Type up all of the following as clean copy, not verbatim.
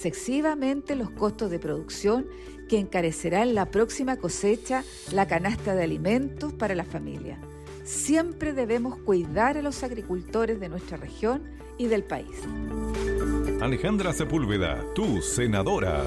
excesivamente los costos de producción que encarecerán la próxima cosecha la canasta de alimentos para la familia. Siempre debemos cuidar a los agricultores de nuestra región y del país. Alejandra Sepúlveda, tu senadora.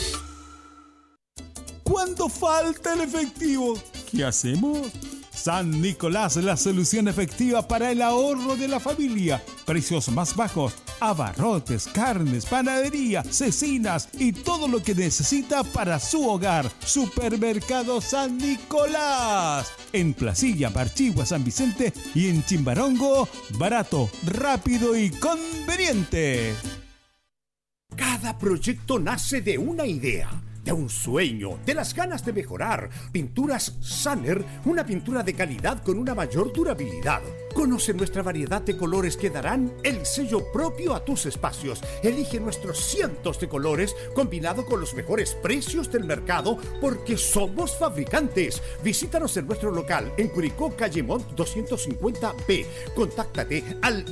¿Cuándo falta el efectivo? ¿Qué hacemos? San Nicolás, la solución efectiva para el ahorro de la familia. Precios más bajos, abarrotes, carnes, panadería, cecinas y todo lo que necesita para su hogar. Supermercado San Nicolás. En Placilla, Parchigua, San Vicente y en Chimbarongo, barato, rápido y conveniente. Cada proyecto nace de una idea, de un sueño, de las ganas de mejorar. Pinturas Sanner, una pintura de calidad con una mayor durabilidad. Conoce nuestra variedad de colores que darán el sello propio a tus espacios. Elige nuestros cientos de colores combinado con los mejores precios del mercado porque somos fabricantes. Visítanos en nuestro local en Curicó, Calle Montt 250B. Contáctate al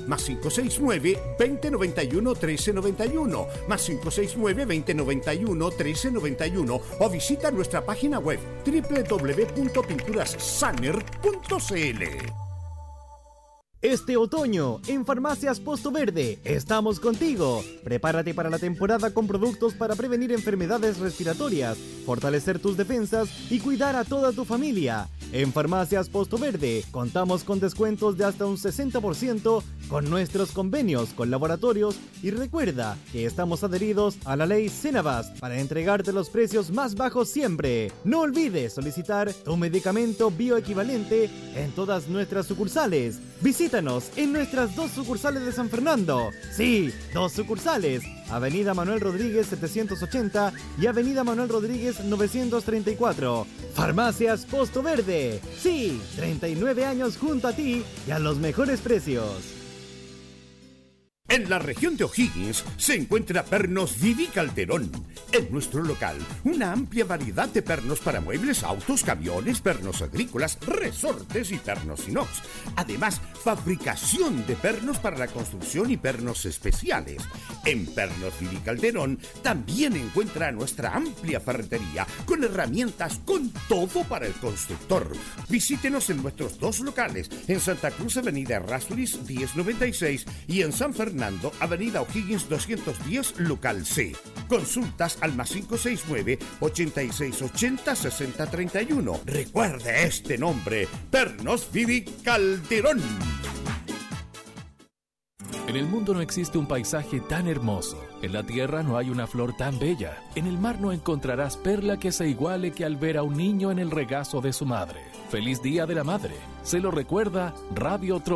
+569-2091-1391, +569-2091-1391 o visita nuestra página web www.pinturassanner.cl. Este otoño, en Farmacias Posto Verde, estamos contigo. Prepárate para la temporada con productos para prevenir enfermedades respiratorias, fortalecer tus defensas y cuidar a toda tu familia. En Farmacias Posto Verde, contamos con descuentos de hasta un 60% con nuestros convenios con laboratorios y recuerda que estamos adheridos a la ley Cenabast para entregarte los precios más bajos siempre. No olvides solicitar tu medicamento bioequivalente en todas nuestras sucursales. Visítanos en nuestras 2 sucursales de San Fernando. Sí, 2 sucursales. Avenida Manuel Rodríguez 780 y Avenida Manuel Rodríguez 934. Farmacias Posto Verde. Sí, 39 años junto a ti y a los mejores precios. En la región de O'Higgins se encuentra Pernos Vivi Calderón. En nuestro local, una amplia variedad de pernos para muebles, autos, camiones, pernos agrícolas, resortes y pernos inox. Además, fabricación de pernos para la construcción y pernos especiales. En Pernos Vivi Calderón también encuentra nuestra amplia ferretería con herramientas con todo para el constructor. Visítenos en nuestros 2 locales, en Santa Cruz, Avenida Errázuriz 1096 y en San Fernando, Avenida O'Higgins 210, local C. Consultas al +569-8680-6031. Recuerde este nombre, Pernos Vivi Calderón. En el mundo no existe un paisaje tan hermoso. En la tierra no hay una flor tan bella. En el mar no encontrarás perla que se iguale que al ver a un niño en el regazo de su madre. ¡Feliz Día de la Madre! Se lo recuerda Radio Tropical.